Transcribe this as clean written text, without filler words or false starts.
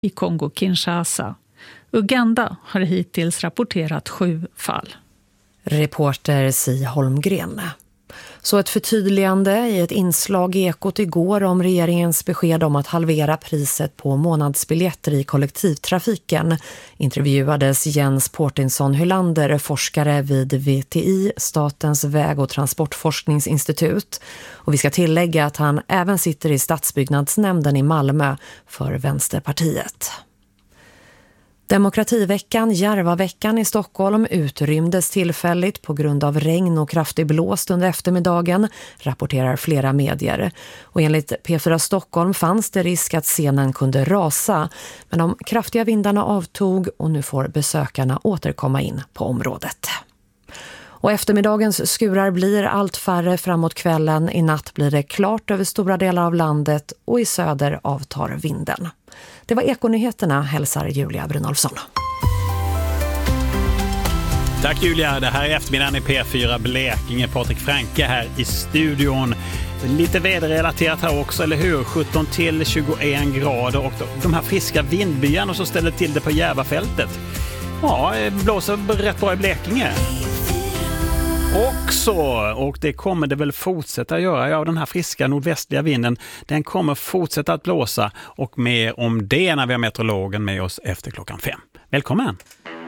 i Kongo-Kinshasa. Uganda har hittills rapporterat 7 fall. Reporter Si Holmgren. Så ett förtydligande i ett inslag i Ekot igår om regeringens besked om att halvera priset på månadsbiljetter i kollektivtrafiken. Intervjuades Jens Portinsson Hylander, forskare vid VTI, Statens väg- och transportforskningsinstitut. Och vi ska tillägga att han även sitter i stadsbyggnadsnämnden i Malmö för Vänsterpartiet. Demokrativeckan, Järvaveckan i Stockholm utrymdes tillfälligt på grund av regn och kraftig blåst under eftermiddagen, rapporterar flera medier. Och enligt P4 Stockholm fanns det risk att scenen kunde rasa, men de kraftiga vindarna avtog och nu får besökarna återkomma in på området. Och eftermiddagens skurar blir allt färre framåt kvällen. I natt blir det klart över stora delar av landet och i söder avtar vinden. Det var Ekonyheterna, hälsar Julia Brynolfsson. Tack Julia, det här är eftermiddagen i P4 Blekinge. Patrik Franke här i studion. Lite väderrelaterat här också, eller hur? 17 till 21 grader och de här friska vindbyarna som ställer till det på Järvafältet. Ja, blåser rätt bra i Blekinge. Och det kommer det väl fortsätta göra. Ja, den här friska nordvästliga vinden, den kommer fortsätta att blåsa. Och mer om det när vi har meteorologen med oss efter klockan 5. Välkommen!